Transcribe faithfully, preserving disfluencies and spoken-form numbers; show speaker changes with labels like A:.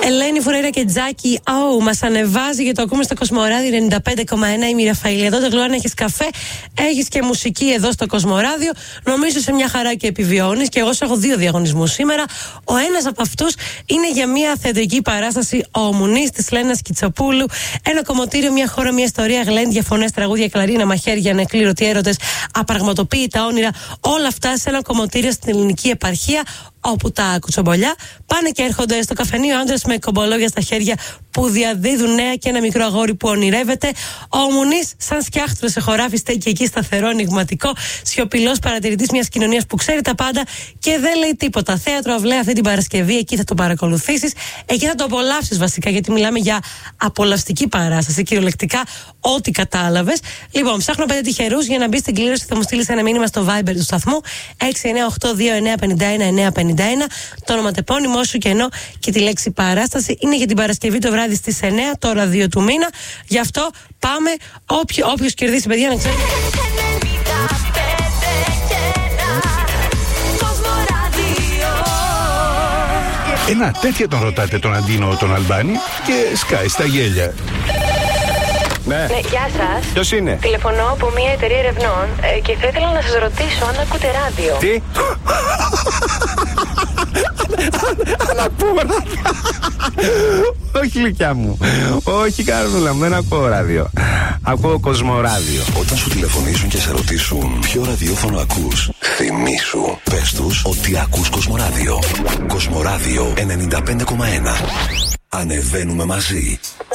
A: Ελένη Φουρέιρα και Τζάκι, oh, μας ανεβάζει γιατί το ακούμε στο Κοσμοράδιο ενενήντα πέντε κόμμα ένα. Είμαι η Ραφαήλ. Εδώ το αν έχεις καφέ, έχεις και μουσική εδώ στο Κοσμοράδιο. Νομίζω σε μια χαρά και επιβιώνεις. Και εγώ σου έχω δύο διαγωνισμούς σήμερα. Ο ένας από αυτούς είναι για μια θεατρική παράσταση Ο Μουνής της Λένας Κιτσοπούλου. Ένα κομμωτήριο, μια χώρα, μια ιστορία, γλέντια, φωνές, τραγούδια, κλαρίνα, μαχαίρια, ανεκλήρωτοι έρωτες, απραγματοποίητα όνειρα. Όλα αυτά σε ένα κομμωτήριο στην ελληνική επαρχία, όπου τα κουτσομπολιά πάνε και έρχονται στο καφενείο άντρες με κομπολόγια στα χέρια που διαδίδουν νέα και ένα μικρό αγόρι που ονειρεύεται. Ο Μουνής, σαν σκιάχτρο σε χωράφι, στέκει εκεί σταθερό, ενιγματικό, σιωπηλός παρατηρητής μιας κοινωνίας που ξέρει τα πάντα και δεν λέει τίποτα. Θέατρο Αυλαία αυτή την Παρασκευή, εκεί θα το παρακολουθήσεις, εκεί θα το απολαύσεις βασικά, γιατί μιλάμε για απολαυστική παράσταση, κυριολεκτικά ό,τι κατάλαβες. Λοιπόν, ψάχνω πέντε τυχερούς για να μπει στην κλήρωση. Θα μου στείλεις ένα μήνυμα στο Viber του σταθμού έξι εννιά οκτώ δύο εννιά πέντε ένα εννιά πέντε ένα, το ονοματεπώνυμό σου και ενώ και τη λέξη παράσταση. Είναι για την Παρασκευή το βράδυ στις εννιά, τώρα δύο του μήνα. Γι' αυτό πάμε. Όποιο, όποιος κερδίσει, παιδιά, να ξέρει.
B: Ένα τέτοιο τον ρωτάτε τον Αντίνο τον Αλμπάνη και σκάει στα γέλια.
C: Ναι. Ναι, γεια σας.
D: Ποιος είναι?
C: Τηλεφωνώ από μια εταιρεία ερευνών ε, και θα ήθελα να σας ρωτήσω αν ακούτε ράδιο.
D: Τι? Αν ακούω ράδιο? Όχι, λυκιά μου. Όχι, καρδούλα μου, δεν ακούω ράδιο. Ακούω Κοσμοράδιο.
E: Όταν σου τηλεφωνήσουν και σε ρωτήσουν ποιο ραδιόφωνο ακούς, θυμήσου, πες τους ότι ακούς Κοσμοράδιο. Κοσμοράδιο ενενήντα πέντε κόμμα ένα. Ανεβαίνουμε μαζί.